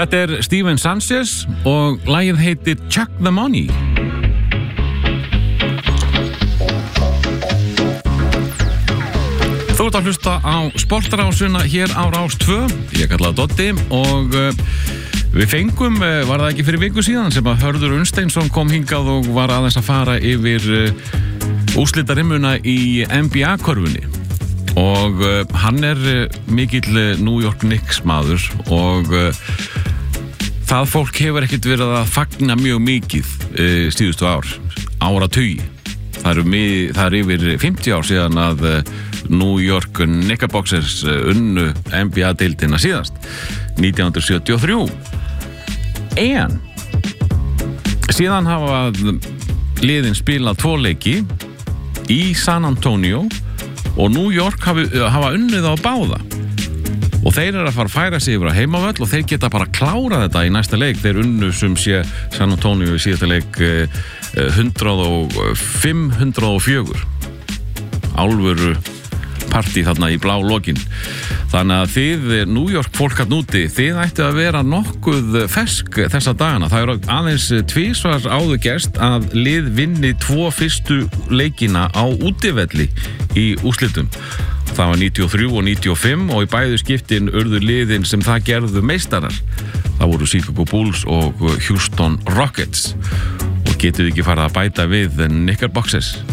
Þetta Steven Sanchez og lagið heitir Chuck the Money. Þú ert að hlusta á sportrásuna hér á Rás 2. Ég kallaði Doddi og við fengum, var það ekki fyrir viku síðan sem að Hörður Unnsteinsson kom hingað og var aðeins að fara yfir úrslitarimmuna í NBA-körfunni. Og hann mikill New York Knicks maður og það fólk hefur ekkert verið að fagna mjög mikið síðustu áratugi. Það yfir 50 ár síðan að New York Knickerboxers unnu NBA-deildina síðast 1973. En síðan hafa liðin spilað 2 leiki í San Antonio og New York hafa unnið á báða og þeir að færa sig yfir á heimavöll og þeir geta bara klárað þetta í næsta leik. Þeir unnu sem sé San Antonio í síðasta leik 105-104 alvöru partí þarna í blá lokin. Þannig að þið New York fólk að núti, þið ættu að vera nokkuð fersk þessa dagana. Það aðeins tvisvar áður gerst að lið vinni 2 fyrstu leikina á útivelli í úrslitum. Það var 93 og 95 og í bæðu skiptin urðu liðin sem það gerðu meistarar. Það voru Chicago Bulls og Houston Rockets. Og getur ekki farið að bæta við Knickerboxers.